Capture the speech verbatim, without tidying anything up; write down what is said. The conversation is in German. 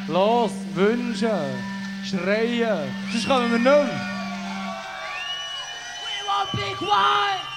Los, wünschen, schreien, sonst kommen wir nicht mehr. We want big white!